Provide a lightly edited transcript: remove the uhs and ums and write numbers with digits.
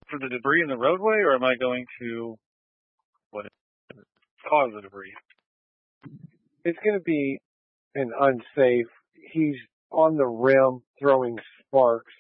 for the debris in the roadway, or am I going to cause the debris? It's going to be an unsafe. He's on the rim throwing sparks.